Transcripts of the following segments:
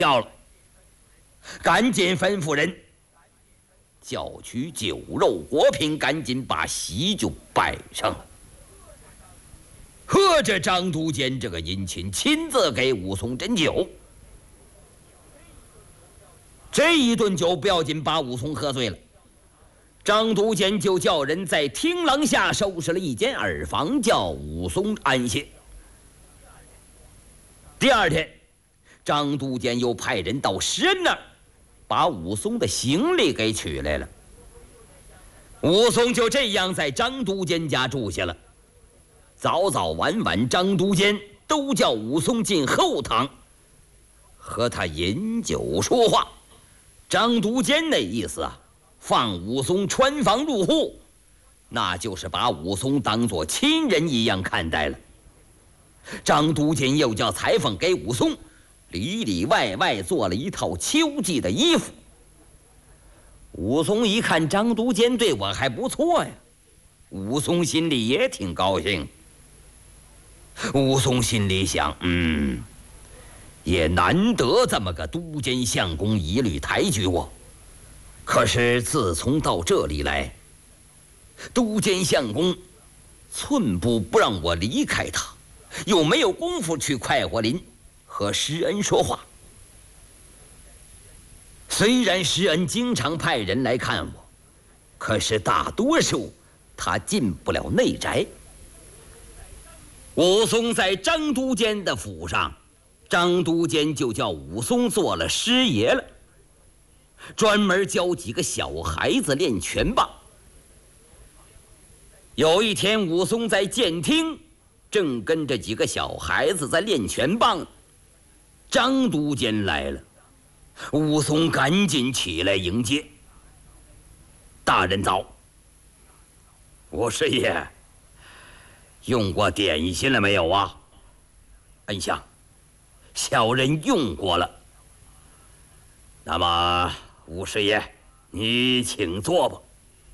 掉了，赶紧吩咐人叫取酒肉果品，赶紧把席就摆上了。喝着张都监这个殷勤亲自给武松斟酒，这一顿酒不要紧，把武松喝醉了。张都监就叫人在厅廊下收拾了一间耳房，叫武松安歇。第二天，张都监又派人到施恩那儿，把武松的行李给取来了。武松就这样在张都监家住下了。早早晚晚，张都监都叫武松进后堂，和他饮酒说话。张都监那意思啊，放武松穿房入户，那就是把武松当作亲人一样看待了。张都监又叫裁缝给武松里里外外做了一套秋季的衣服。武松一看张都监对我还不错呀，武松心里也挺高兴。武松心里想，也难得这么个都监相公一律抬举我。可是自从到这里来，都监相公寸步不让我离开他，又没有功夫去快活林和施恩说话。虽然施恩经常派人来看我，可是大多数他进不了内宅。武松在张都监的府上，张都监就叫武松做了师爷了，专门教几个小孩子练拳棒。有一天，武松在监厅正跟着几个小孩子在练拳棒，张都监来了，武松赶紧起来迎接。大人早。我师爷，用过点心了没有啊？恩相，小人用过了。那么武师爷，你请坐吧。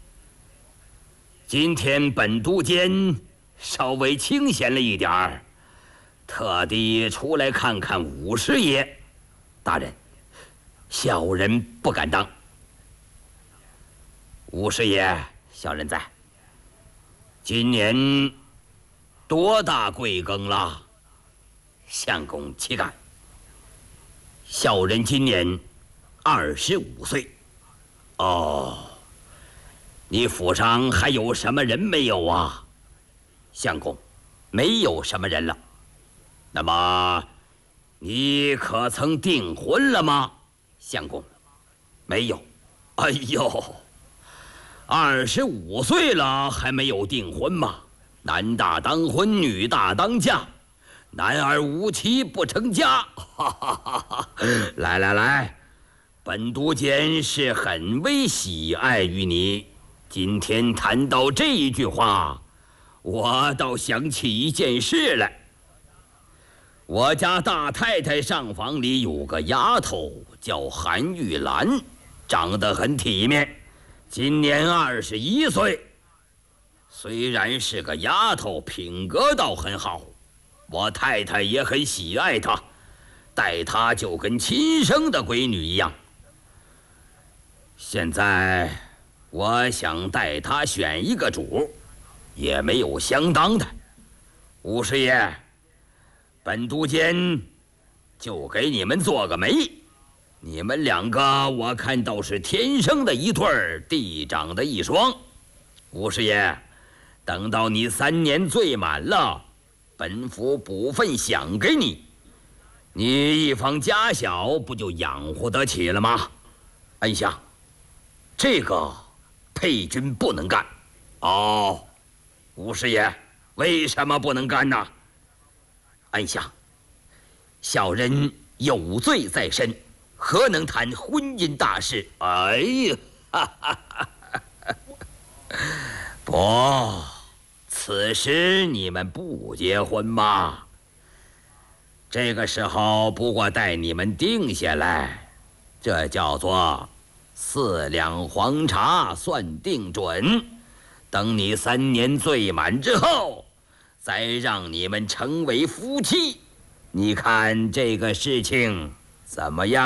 今天本都监稍微清闲了一点儿，特地出来看看武师爷。大人，小人不敢当。武师爷，小人在。今年多大贵庚了？相公岂敢？小人今年25岁。哦，你府上还有什么人没有啊？相公，没有什么人了。那么你可曾订婚了吗？相公，没有。哎呦，25岁了还没有订婚吗？男大当婚，女大当嫁，男儿无妻不成家。哈哈哈哈！来来来，本都监是很为喜爱于你。今天谈到这一句话，我倒想起一件事来。我家大太太上房里有个丫头叫韩玉兰，长得很体面，今年21岁。虽然是个丫头，品格倒很好，我太太也很喜爱她，待她就跟亲生的闺女一样。现在我想带她选一个主，也没有相当的。武师爷，本都监就给你们做个媒，你们两个我看倒是天生的一对儿，地长的一双。武师爷，等到你3年岁满了，本府补份饷给你，你一方家小不就养活得起了吗？恩相，这个配军不能干。哦，武师爷，为什么不能干呢？恩相，小人有罪在身，何能谈婚姻大事？哎呀，哈哈哈哈！不，此时你们不结婚吗？这个时候不过待你们定下来，这叫做4两黄茶算定准。等你3年岁满之后，再让你们成为夫妻，你看这个事情怎么样？